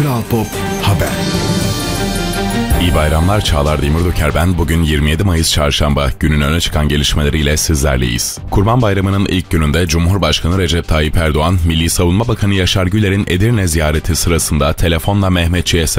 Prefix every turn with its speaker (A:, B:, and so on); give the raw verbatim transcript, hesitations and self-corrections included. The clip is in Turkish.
A: Kral Pop Haber.
B: İyi bayramlar, Çağlar Demirdoker ben. Bugün yirmi yedi Mayıs Çarşamba, günün öne çıkan gelişmeleriyle sizlerleyiz. Kurban Bayramı'nın ilk gününde Cumhurbaşkanı Recep Tayyip Erdoğan, Milli Savunma Bakanı Yaşar Güler'in Edirne ziyareti sırasında telefonla Mehmetçiğe